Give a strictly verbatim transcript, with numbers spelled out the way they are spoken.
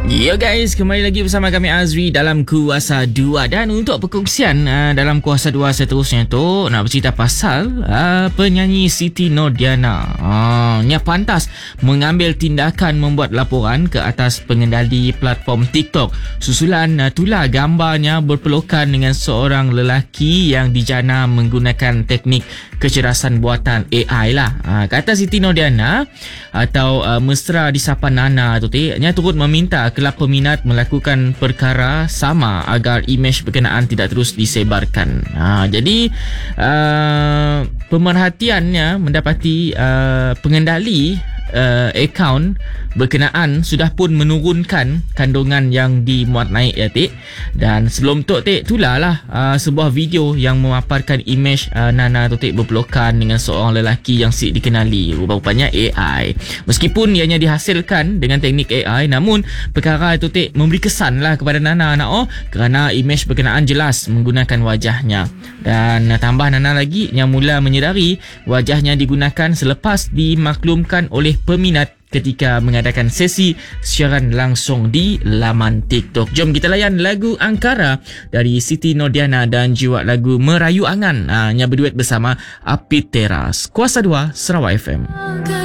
Ya guys, kembali lagi bersama kami Azri dalam Kuasa dua. Dan untuk perkongsian uh, dalam Kuasa dua seterusnya tu, nak bercerita pasal uh, penyanyi Siti Nordiana. uh, Nya pantas mengambil tindakan membuat laporan ke atas pengendali platform TikTok. Susulan uh, itulah gambarnya berpelukan dengan seorang lelaki yang dijana menggunakan teknik kecerdasan buatan A I lah. uh, Kata Siti Nordiana atau uh, mesra disapa Nana tu, nya turut meminta kelab peminat melakukan perkara sama agar imej berkenaan tidak terus disebarkan. Ha, jadi uh, pemerhatiannya mendapati uh, pengendali uh, akaun berkenaan sudah pun menurunkan kandungan yang dimuat naik ya Tik. Dan sebelum tu Tik, itulah lah uh, sebuah video yang memaparkan imej uh, Nana tu Tik berpelukan dengan seorang lelaki yang si dikenali, rupa-rupanya A I. Meskipun ianya dihasilkan dengan teknik A I, namun perkara itu Tik memberi kesan lah kepada Nana nak oh kerana imej berkenaan jelas menggunakan wajahnya. Dan uh, tambah Nana lagi yang mula menyedari wajahnya digunakan selepas dimaklumkan oleh peminat ketika mengadakan sesi siaran langsung di laman TikTok. Jom kita layan lagu Angkara dari Siti Nordiana dan juga lagu Merayu Angan, ha, yang berduet bersama Api Teras. Kuasa dua Sarawak F M.